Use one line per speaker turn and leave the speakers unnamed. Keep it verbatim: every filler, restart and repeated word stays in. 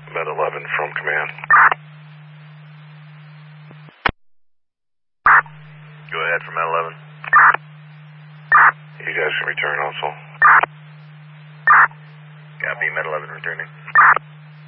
Med eleven from command. Go ahead for Med eleven. You guys can return also.